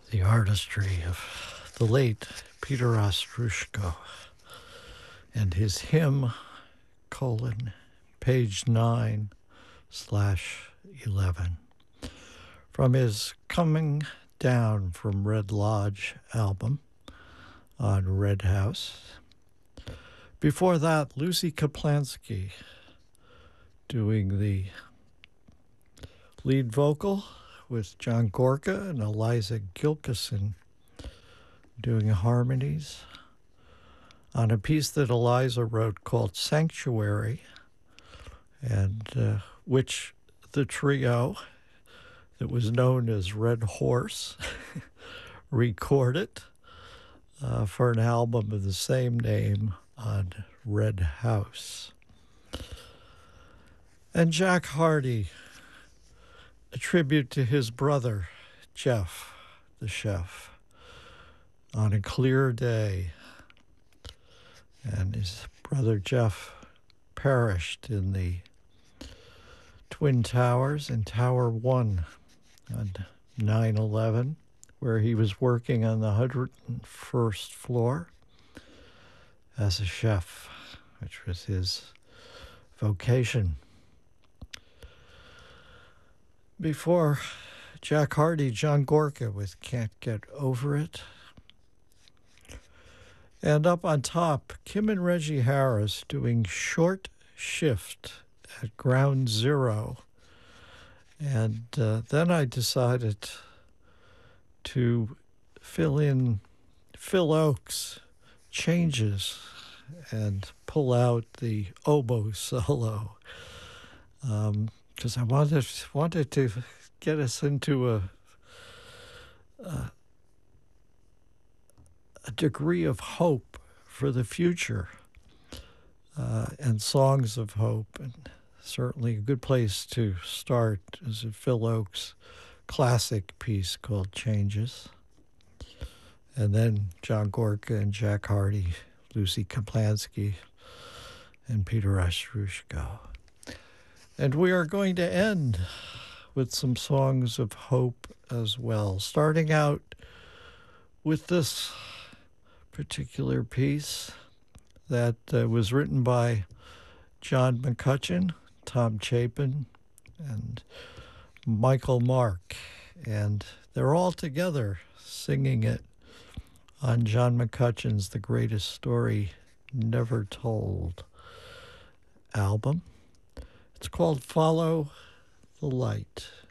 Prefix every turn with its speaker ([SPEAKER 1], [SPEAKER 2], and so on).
[SPEAKER 1] the artistry of the late Peter Ostroushko and his hymn, page 9/11, from his Coming Down from Red Lodge album on Red House. Before that, Lucy Kaplansky doing the lead vocal with John Gorka and Eliza Gilkison doing harmonies on a piece that Eliza wrote called Sanctuary, and which the trio that was known as Red Horse recorded for an album of the same name on Red House. And Jack Hardy, a tribute to his brother, Jeff, the chef, on a clear day. And his brother Jeff perished in the Twin Towers in Tower 1 on 9/11, where he was working on the 101st floor as a chef, which was his vocation. Before Jack Hardy, John Gorka with Can't Get Over It. And up on top, Kim and Reggie Harris doing Short Shift at Ground Zero. And then I decided to fill in Phil Oakes' Changes and pull out the oboe solo. Because I wanted to get us into a degree of hope for the future and songs of hope. And certainly a good place to start is Phil Oakes' classic piece called Changes. And then John Gorka and Jack Hardy, Lucy Kaplansky, and Peter Ostroushko. And we are going to end with some songs of hope as well, starting out with this particular piece that was written by John McCutcheon, Tom Chapin, and Michael Mark. And they're all together singing it on John McCutcheon's The Greatest Story Never Told album. It's called Follow the Light.